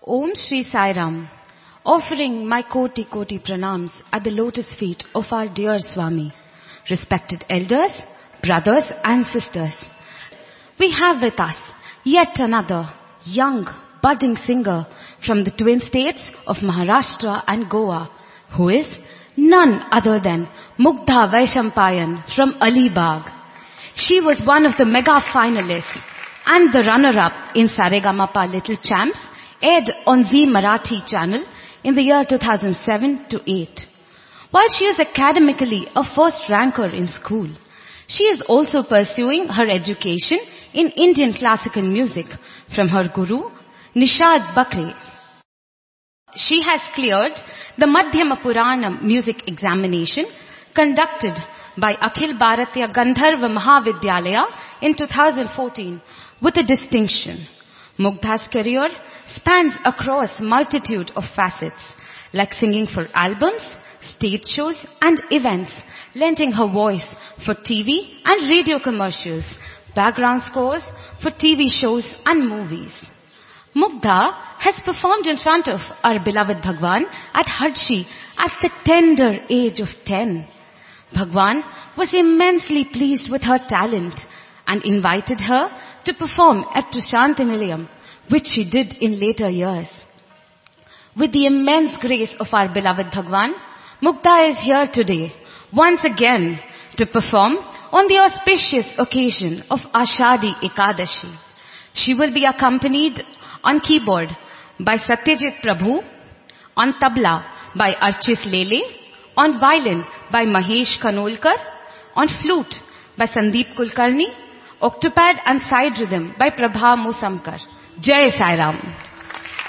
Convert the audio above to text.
Om Shri Sai Ram, offering my koti pranams at the lotus feet of our dear Swami, respected elders, brothers and sisters. We have with us yet another young, budding singer from the twin states of Maharashtra and Goa, who is none other than Mugdha Vaishampayan from Alibag. She was one of the mega finalists and the runner-up in Saregamapa Little Champs, aired on Zee Marathi channel in the year 2007-8. While she is academically a first ranker in school, she is also pursuing her education in Indian classical music from her guru, Nishad Bakre. She has cleared the Madhyama Purana music examination conducted by Akhil Bharatiya Gandharva Mahavidyalaya in 2014 with a distinction. Mugdha's career spans across multitude of facets, like singing for albums, stage shows and events, lending her voice for TV and radio commercials, background scores for TV shows and movies. Mugdha has performed in front of our beloved Bhagwan at Hadshi at the tender age of 10. Bhagwan was immensely pleased with her talent and invited her to perform at Prashanti Nilayam, which she did in later years. With the immense grace of our beloved Bhagwan, Mugdha is here today, once again, to perform on the auspicious occasion of Ashadi Ekadashi. She will be accompanied on keyboard by Satyajit Prabhu, on tabla by Archis Lele, on violin by Mahesh Kanolkar, on flute by Sandeep Kulkarni, octopad and side rhythm by Prabha Mosamkar. Jai Sai Ram.